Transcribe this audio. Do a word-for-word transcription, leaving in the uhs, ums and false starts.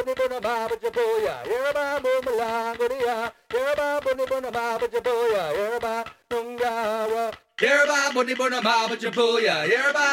bunny bunny baba jaboya, yerba bumulangoria, yerba bunny bunny baba jaboya, yerba nungawa, yerba bunny bunny baba jaboya, yerba